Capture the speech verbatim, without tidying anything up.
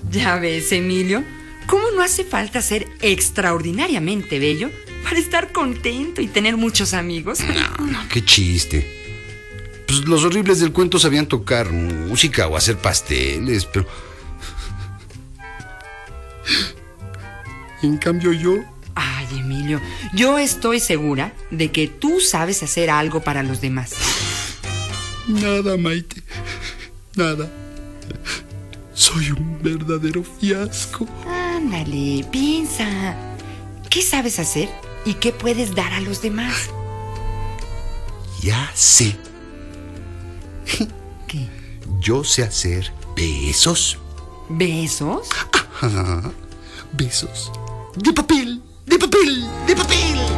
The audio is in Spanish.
Ya ves, Emilio, ¿cómo no hace falta ser extraordinariamente bello para estar contento y tener muchos amigos? No, no, qué chiste. Pues los horribles del cuento sabían tocar música o hacer pasteles, pero... En cambio yo... Ay, Emilio, yo estoy segura de que tú sabes hacer algo para los demás. Nada, Maite. Nada. Soy un verdadero fiasco. Ándale, piensa. ¿Qué sabes hacer y qué puedes dar a los demás? Ya sé. ¿Qué? Yo sé hacer besos. ¿Besos? Ajá. Besos. De papel, de papel, de papel.